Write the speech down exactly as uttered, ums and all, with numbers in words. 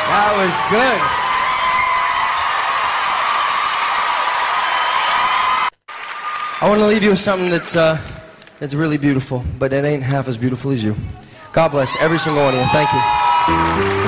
That was good. I want to leave you with something that's, uh, that's really beautiful, but it ain't half as beautiful as you. God bless every single one of you. Thank you.